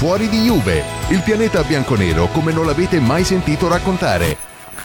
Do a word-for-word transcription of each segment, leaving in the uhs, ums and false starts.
fuori di Juve, il pianeta bianconero come non l'avete mai sentito raccontare.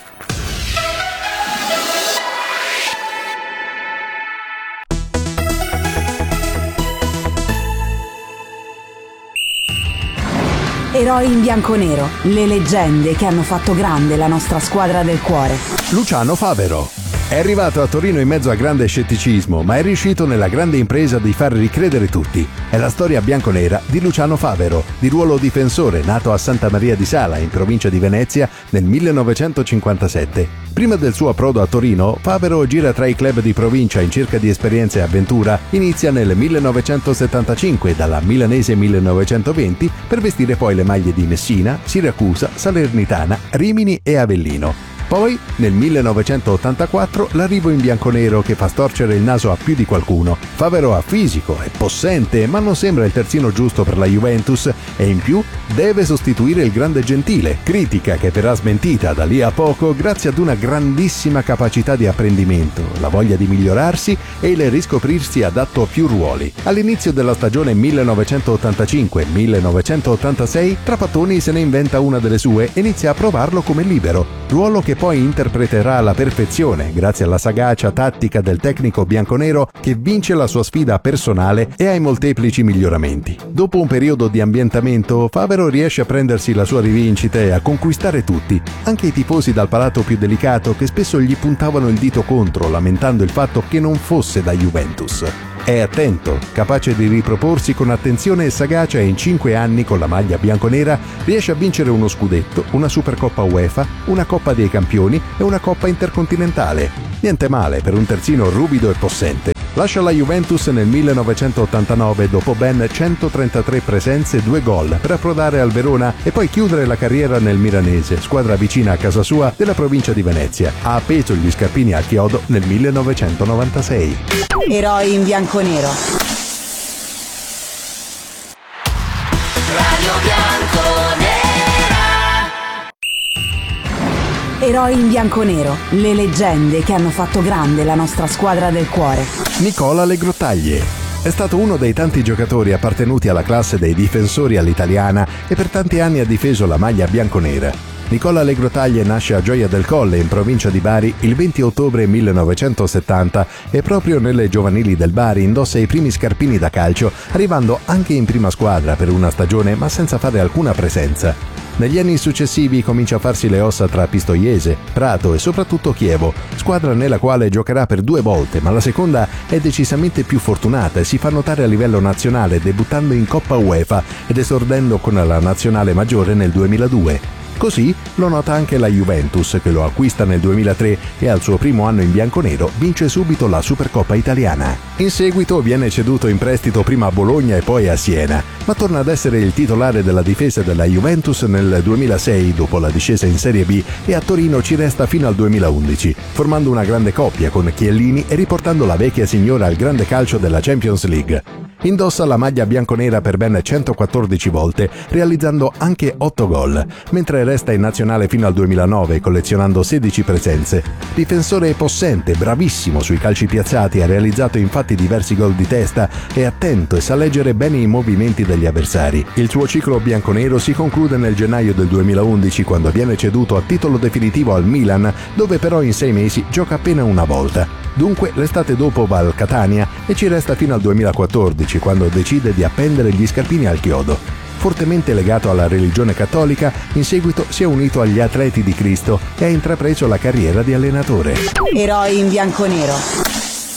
Eroi in bianconero, le leggende che hanno fatto grande la nostra squadra del cuore. Luciano Favero. È arrivato a Torino in mezzo a grande scetticismo, ma è riuscito nella grande impresa di far ricredere tutti. È la storia bianconera di Luciano Favero, di ruolo difensore, nato a Santa Maria di Sala, in provincia di Venezia, nel millenovecentocinquantasette. Prima del suo approdo a Torino, Favero gira tra i club di provincia in cerca di esperienza e avventura. Inizia nel millenovecentosettantacinque dalla milanese millenovecentoventi per vestire poi le maglie di Messina, Siracusa, Salernitana, Rimini e Avellino. Poi, nel millenovecentottantaquattro, l'arrivo in bianconero che fa storcere il naso a più di qualcuno. Favero ha fisico, è possente, ma non sembra il terzino giusto per la Juventus e in più deve sostituire il grande Gentile, critica che verrà smentita da lì a poco grazie ad una grandissima capacità di apprendimento, la voglia di migliorarsi e il riscoprirsi adatto a più ruoli. All'inizio della stagione millenovecentottantacinque millenovecentottantasei, Trapattoni se ne inventa una delle sue e inizia a provarlo come libero, ruolo che poi interpreterà alla perfezione grazie alla sagacia tattica del tecnico bianconero che vince la sua sfida personale e ai molteplici miglioramenti. Dopo un periodo di ambientamento, Favero riesce a prendersi la sua rivincita e a conquistare tutti, anche i tifosi dal palato più delicato che spesso gli puntavano il dito contro, lamentando il fatto che non fosse da Juventus. È attento, capace di riproporsi con attenzione e sagacia e in cinque anni con la maglia bianconera riesce a vincere uno scudetto, una Supercoppa UEFA, una Coppa dei Campioni e una Coppa Intercontinentale. Niente male per un terzino ruvido e possente. Lascia la Juventus nel millenovecentottantanove dopo ben centotrentatré presenze e due gol per approdare al Verona e poi chiudere la carriera nel Milanese, squadra vicina a casa sua della provincia di Venezia. Ha appeso gli scarpini al chiodo nel millenovecentonovantasei. Eroi in bianconero. Radio Bianconera. Eroi in bianconero, le leggende che hanno fatto grande la nostra squadra del cuore. Nicola Le Grottaglie. È stato uno dei tanti giocatori appartenuti alla classe dei difensori all'italiana e per tanti anni ha difeso la maglia bianconera. Nicola Le Grottaglie nasce a Gioia del Colle, in provincia di Bari, il venti ottobre millenovecentosettanta e proprio nelle giovanili del Bari indossa i primi scarpini da calcio, arrivando anche in prima squadra per una stagione ma senza fare alcuna presenza. Negli anni successivi comincia a farsi le ossa tra Pistoiese, Prato e soprattutto Chievo, squadra nella quale giocherà per due volte, ma la seconda è decisamente più fortunata e si fa notare a livello nazionale debuttando in Coppa UEFA ed esordendo con la nazionale maggiore nel duemiladue. Così lo nota anche la Juventus, che lo acquista nel duemilatré e al suo primo anno in bianconero vince subito la Supercoppa italiana. In seguito viene ceduto in prestito prima a Bologna e poi a Siena, ma torna ad essere il titolare della difesa della Juventus nel duemilasei dopo la discesa in Serie B e a Torino ci resta fino al duemilaundici, formando una grande coppia con Chiellini e riportando la vecchia signora al grande calcio della Champions League. Indossa la maglia bianconera per ben centoquattordici volte, realizzando anche otto gol, mentre resta in nazionale fino al duemilanove, collezionando sedici presenze. Difensore possente, bravissimo sui calci piazzati, ha realizzato infatti diversi gol di testa, è attento e sa leggere bene i movimenti degli avversari. Il suo ciclo bianconero si conclude nel gennaio del duemilaundici, quando viene ceduto a titolo definitivo al Milan, dove però in sei mesi gioca appena una volta. Dunque l'estate dopo va al Catania e ci resta fino al duemilaquattordici, quando decide di appendere gli scarpini al chiodo. Fortemente legato alla religione cattolica, in seguito si è unito agli Atleti di Cristo e ha intrapreso la carriera di allenatore. Eroi in bianconero.